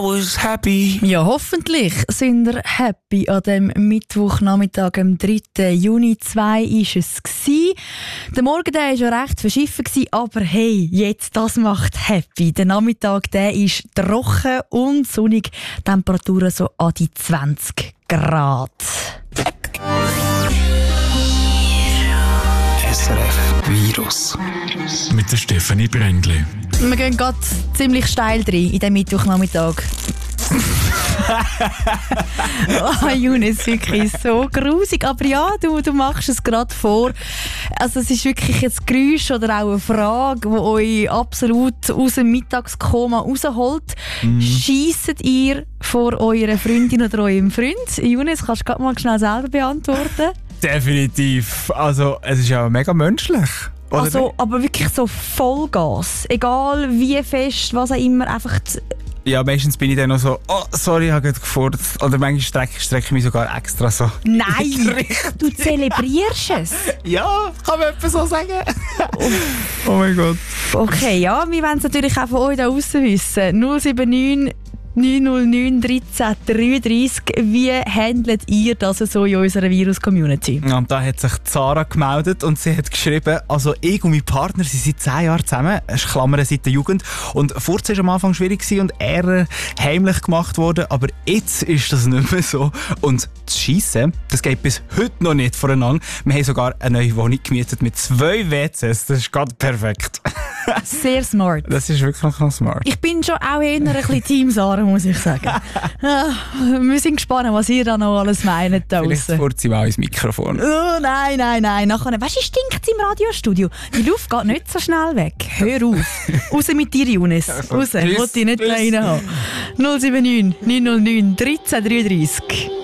was happy. Ja, hoffentlich sind ihr happy. An dem Mittwochnachmittag, am 3. Juni 2 war es. Der Morgen war schon recht verschiffen, aber hey, jetzt, das macht happy. Der Nachmittag der ist trocken und sonnig. Temperaturen so an die 20 Grad. SRF Virus. Mit der Stefanie Brändli. Wir gehen gerade ziemlich steil rein in den Mittwochnachmittag. Jonas, wirklich so grusig. Aber ja, du machst es gerade vor. Also es ist wirklich jetzt Geräusch oder auch eine Frage, die euch absolut aus dem Mittagskoma rausholt. Schiesset ihr vor eurer Freundin oder eurem Freund? Jonas, kannst du gerade mal schnell selber beantworten? Definitiv. Also es ist ja mega menschlich. Oder Also, aber wirklich so Vollgas. Egal wie fest, was auch immer, einfach... Ja, meistens bin ich dann noch so, oh, sorry, ich habe gerade gefordert. Oder manchmal strecke ich mich sogar extra so. Nein, du zelebrierst es. Ja, kann man etwas so sagen? Oh mein Gott. Okay, ja, wir wollen es natürlich auch von euch da draussen wissen. 079 909 13 33. Wie handelt ihr das so in unserer Virus-Community? Ja, und da hat sich Sarah gemeldet und sie hat geschrieben, also ich und mein Partner sind seit 10 Jahren zusammen, es ist Klammern seit der Jugend, und vorher war am Anfang schwierig und eher heimlich gemacht worden, aber jetzt ist das nicht mehr so. Und das Schiessen, das geht bis heute noch nicht voneinander. Wir haben sogar eine neue Wohnung gemietet mit 2 WCs, das ist gerade perfekt. Sehr smart. Das ist wirklich noch smart. Ich bin schon auch eher ein bisschen Team Sarah, muss ich sagen. Wir sind gespannt, was ihr da noch alles meint da Vielleicht draussen. furzt sie mal ins Mikrofon. Oh, nein. Nachher, weißt du, stinkt im Radiostudio. Die Luft geht nicht so schnell weg. Hör auf. Raus mit dir, Jonas. Raus. Ich will dich nicht da rein haben. 079 909 13 33.